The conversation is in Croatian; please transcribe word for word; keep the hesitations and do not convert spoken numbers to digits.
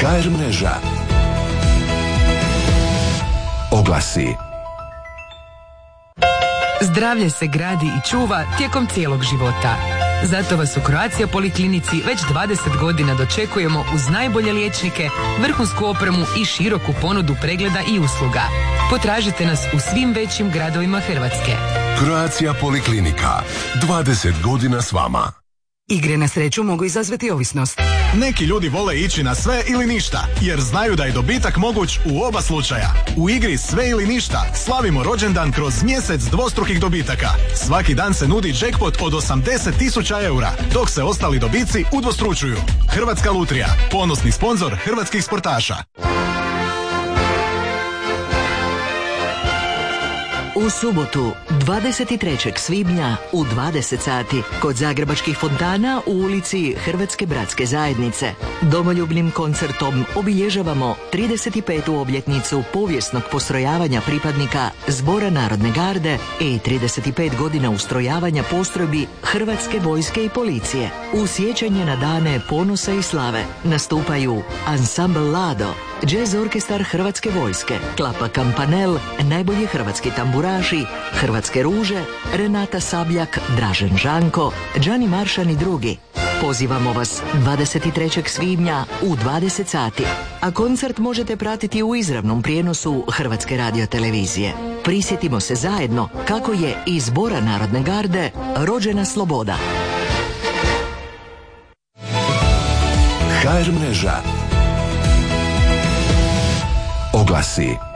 ha er mreža. Oglasi. Zdravlje se gradi i čuva tijekom cijelog života. Zato vas u Croatia Poliklinici već dvadeset godina dočekujemo uz najbolje liječnike, vrhunsku opremu i široku ponudu pregleda i usluga. Potražite nas u svim većim gradovima Hrvatske. Croatia Poliklinika. dvadeset godina s vama. Igre na sreću mogu izazvati ovisnost. Neki ljudi vole ići na sve ili ništa, jer znaju da je dobitak moguć u oba slučaja. U igri Sve ili ništa slavimo rođendan kroz mjesec dvostrukih dobitaka. Svaki dan se nudi jackpot od osamdeset tisuća eura, dok se ostali dobici udvostručuju. Hrvatska lutrija, ponosni sponzor hrvatskih sportaša. U subotu, dvadeset trećeg svibnja u dvadeset sati, kod Zagrebačkih fontana u ulici Hrvatske bratske zajednice. Domoljubnim koncertom obilježavamo trideset petu obljetnicu povijesnog postrojavanja pripadnika Zbora narodne garde i trideset pet godina ustrojavanja postrojbi Hrvatske vojske i policije. U sjećanje na dane ponosa i slave nastupaju Ansambl Lado, Jazz orkestar Hrvatske vojske, Klapa Kampanel, najbolji hrvatski tamburaši, Hrvatske ruže, Renata Sabljak, Dražen Žanko, Đani Maršan i drugi. Pozivamo vas dvadeset trećeg svibnja u dvadeset sati, a koncert možete pratiti u izravnom prijenosu Hrvatske radiotelevizije. Prisjetimo se zajedno kako je iz Zbora narodne garde rođena sloboda. ha er mreža. Oglasi.